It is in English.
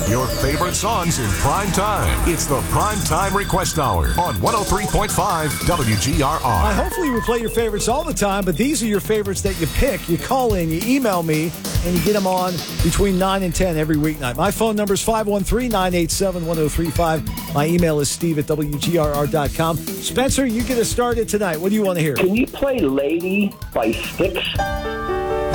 Your favorite songs in prime time. It's the Prime Time Request Hour on 103.5 WGRR. Hopefully we play your favorites all the time, but these are your favorites that you pick. You call in, you email me, and you get them on between 9 and 10 every weeknight. My phone number is 513-987-1035. My email is steve@WGRR.com. Spencer, you get us started tonight. What do you want to hear? Can you play Lady by Styx?